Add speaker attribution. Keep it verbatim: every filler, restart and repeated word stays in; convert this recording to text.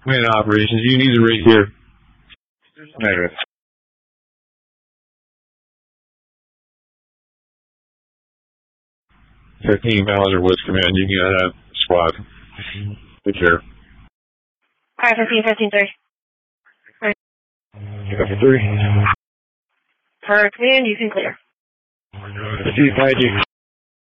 Speaker 1: Command operations, you need the rig here. Negative. fifteen Mauser Woods Command, you can get that squad. Take care.
Speaker 2: Alright, fifteen, fifteen, three.
Speaker 1: fifteen, three.
Speaker 2: For command, you can clear.
Speaker 1: fifteen, thank you.